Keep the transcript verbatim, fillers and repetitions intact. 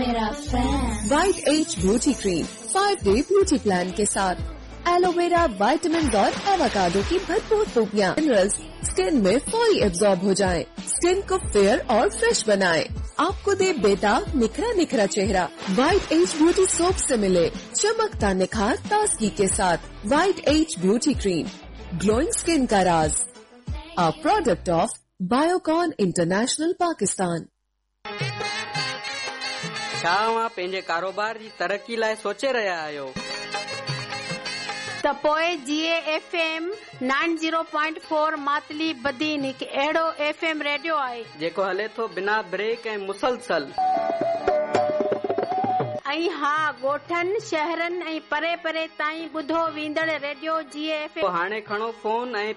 मेरा fan. White age beauty cream five day beauty plan के साथ एलोवेरा, विटामिन और एवोकाडो की भरपूर खूबियाँ। मिनरल्स स्किन में फौरी एब्जॉर्ब हो जाएं, स्किन को फेयर और फ्रेश बनाएं, आपको दे बेदाग निखरा निखरा चेहरा। वाइट एज ब्यूटी सोप से मिले चमकता निखार ताजगी के साथ। White age beauty cream, glowing skin का राज। A product of Biocon international Pakistan. छा तव्हां पंहिंजे कारोबार जी तरक़ी लाइ सोचे रहिया आहियो? त पोइ जीए F M nine zero point four Matali Badin हिकु अहिड़ो एफ एम रेडियो आहे जेको हले थो बिना ब्रेक ऐं मुसलसल। ऐं हा, ॻोठनि शहरनि ऐं परे परे ताईं ॿुधो वेंदड़ रेडियो जीए एफ एम। हाणे खणो फोन ऐं